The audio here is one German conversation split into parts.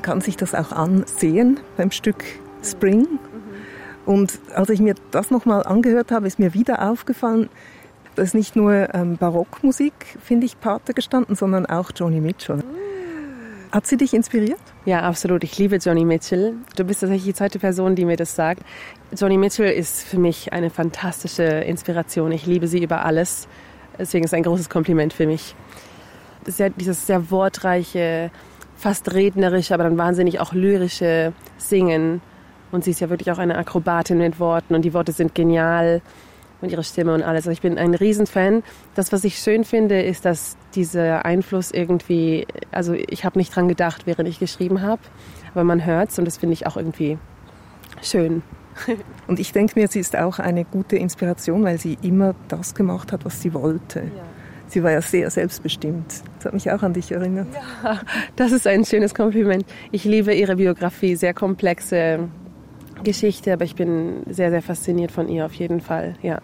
kann sich das auch ansehen beim Stück Spring. Und als ich mir das nochmal angehört habe, ist mir wieder aufgefallen, dass nicht nur Barockmusik, finde ich, Pate gestanden, sondern auch Joni Mitchell. Hat sie dich inspiriert? Ja, absolut. Ich liebe Joni Mitchell. Du bist tatsächlich die zweite Person, die mir das sagt. Joni Mitchell ist für mich eine fantastische Inspiration. Ich liebe sie über alles. Deswegen ist es ein großes Kompliment für mich. Dieses sehr wortreiche, fast rednerische, aber dann wahnsinnig auch lyrische Singen. Und sie ist ja wirklich auch eine Akrobatin mit Worten und die Worte sind genial. Und ihre Stimme und alles. Also ich bin ein Riesenfan. Das, was ich schön finde, ist, dass dieser Einfluss irgendwie, also ich habe nicht dran gedacht, während ich geschrieben habe, aber man hört's und das finde ich auch irgendwie schön. Und ich denke mir, sie ist auch eine gute Inspiration, weil sie immer das gemacht hat, was sie wollte. Ja. Sie war ja sehr selbstbestimmt. Das hat mich auch an dich erinnert. Ja, das ist ein schönes Kompliment. Ich liebe ihre Biografie, sehr komplexe Geschichte, aber ich bin sehr, sehr fasziniert von ihr auf jeden Fall, ja.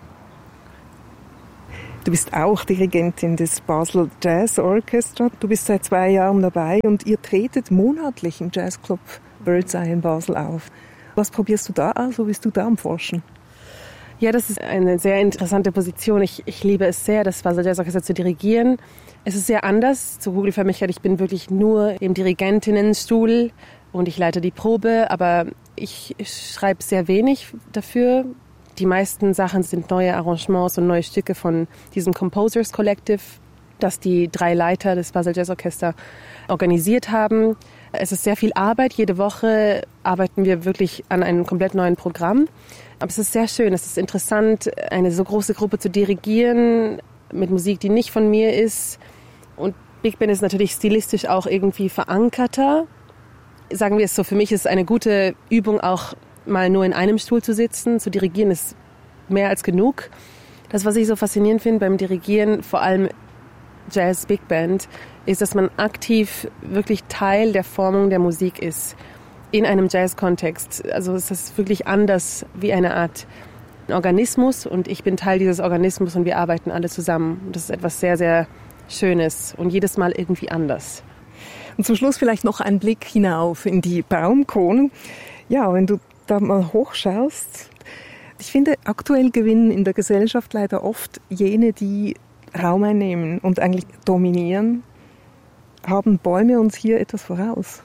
Du bist auch Dirigentin des Basel Jazz Orchestra. Du bist seit 2 Jahren dabei und ihr tretet monatlich im Jazzclub Birdseye in Basel auf. Was probierst du da aus? Wo bist du da am Forschen? Ja, das ist eine sehr interessante Position. Ich liebe es sehr, das Basel Jazz Orchestra zu dirigieren. Es ist sehr anders zu Google für mich. Ich bin wirklich nur im Dirigentinnenstuhl und ich leite die Probe, aber ich schreibe sehr wenig dafür. Die meisten Sachen sind neue Arrangements und neue Stücke von diesem Composers Collective, das die 3 Leiter des Basel Jazz Orchestra organisiert haben. Es ist sehr viel Arbeit. Jede Woche arbeiten wir wirklich an einem komplett neuen Programm. Aber es ist sehr schön, es ist interessant, eine so große Gruppe zu dirigieren mit Musik, die nicht von mir ist. Und Big Band ist natürlich stilistisch auch irgendwie verankerter. Sagen wir es so, für mich ist eine gute Übung auch mal nur in einem Stuhl zu sitzen. Zu dirigieren ist mehr als genug. Das, was ich so faszinierend finde beim Dirigieren, vor allem Jazz Big Band, ist, dass man aktiv wirklich Teil der Formung der Musik ist. In einem Jazz-Kontext. Also es ist wirklich anders wie eine Art Organismus und ich bin Teil dieses Organismus und wir arbeiten alle zusammen. Das ist etwas sehr, sehr Schönes und jedes Mal irgendwie anders. Und zum Schluss vielleicht noch ein Blick hinauf in die Baumkronen. Ja, wenn du da mal hochschaust, ich finde, aktuell gewinnen in der Gesellschaft leider oft jene, die Raum einnehmen und eigentlich dominieren. Haben Bäume uns hier etwas voraus?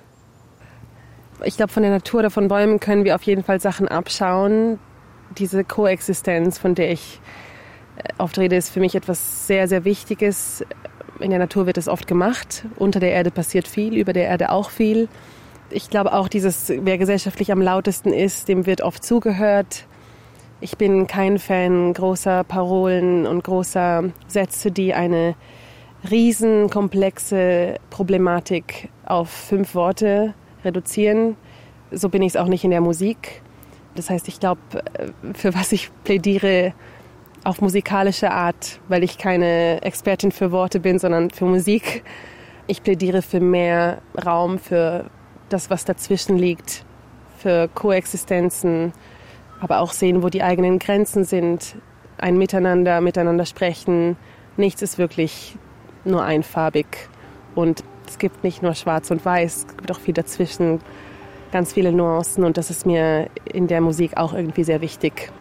Ich glaube, von der Natur oder von Bäumen können wir auf jeden Fall Sachen abschauen. Diese Koexistenz, von der ich oft rede, ist für mich etwas sehr, sehr Wichtiges. In der Natur wird es oft gemacht. Unter der Erde passiert viel, über der Erde auch viel. Ich glaube auch, wer gesellschaftlich am lautesten ist, dem wird oft zugehört. Ich bin kein Fan großer Parolen und großer Sätze, die eine riesenkomplexe Problematik auf 5 Worte reduzieren. So bin ich es auch nicht in der Musik. Das heißt, ich glaube, für was ich plädiere, auf musikalische Art, weil ich keine Expertin für Worte bin, sondern für Musik. Ich plädiere für mehr Raum, für das, was dazwischen liegt, für Koexistenzen, aber auch sehen, wo die eigenen Grenzen sind, ein miteinander sprechen. Nichts ist wirklich nur einfarbig und es gibt nicht nur schwarz und weiß, es gibt auch viel dazwischen, ganz viele Nuancen und das ist mir in der Musik auch irgendwie sehr wichtig.